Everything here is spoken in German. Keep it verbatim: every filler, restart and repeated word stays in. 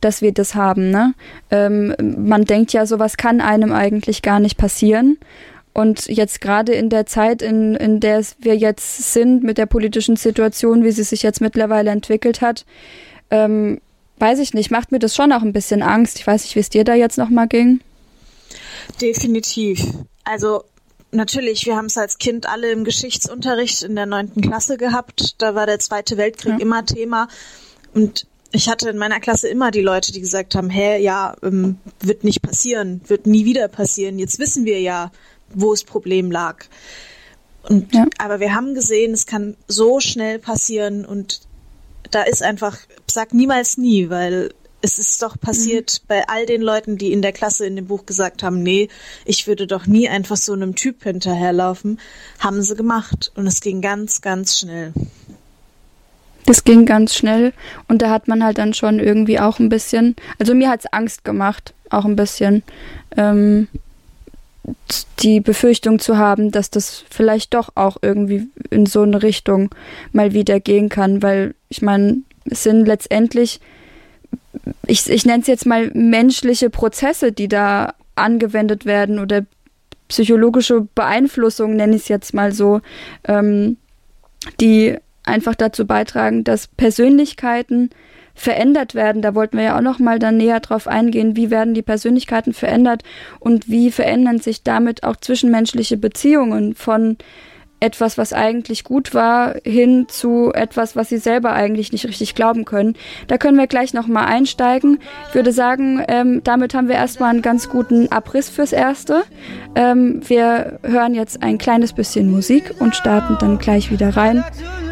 dass wir das haben, ne? Ähm, man denkt ja, sowas kann einem eigentlich gar nicht passieren. Und jetzt gerade in der Zeit, in, in der wir jetzt sind, mit der politischen Situation, wie sie sich jetzt mittlerweile entwickelt hat, ähm, weiß ich nicht, macht mir das schon auch ein bisschen Angst. Ich weiß nicht, wie es dir da jetzt nochmal ging. Definitiv. Also natürlich, wir haben es als Kind alle im Geschichtsunterricht in der neunten Klasse gehabt. Da war der Zweite Weltkrieg ja. immer Thema. Und ich hatte in meiner Klasse immer die Leute, die gesagt haben, hä, ja, ähm, wird nicht passieren, wird nie wieder passieren. Jetzt wissen wir ja, wo das Problem lag. Und ja. aber wir haben gesehen, es kann so schnell passieren und da ist einfach, sag niemals nie, weil es ist doch passiert mhm. bei all den Leuten, die in der Klasse in dem Buch gesagt haben, nee, ich würde doch nie einfach so einem Typ hinterherlaufen, haben sie gemacht und es ging ganz, ganz schnell. Das ging ganz schnell und da hat man halt dann schon irgendwie auch ein bisschen, also mir hat es Angst gemacht, auch ein bisschen, ähm, die Befürchtung zu haben, dass das vielleicht doch auch irgendwie in so eine Richtung mal wieder gehen kann, weil ich meine, es sind letztendlich, ich, ich nenne es jetzt mal menschliche Prozesse, die da angewendet werden oder psychologische Beeinflussung, nenne ich es jetzt mal so, ähm, die einfach dazu beitragen, dass Persönlichkeiten verändert werden. Da wollten wir ja auch noch mal dann näher drauf eingehen, wie werden die Persönlichkeiten verändert und wie verändern sich damit auch zwischenmenschliche Beziehungen von etwas, was eigentlich gut war, hin zu etwas, was sie selber eigentlich nicht richtig glauben können. Da können wir gleich noch mal einsteigen. Ich würde sagen, ähm, damit haben wir erstmal einen ganz guten Abriss fürs Erste. Ähm, wir hören jetzt ein kleines bisschen Musik und starten dann gleich wieder rein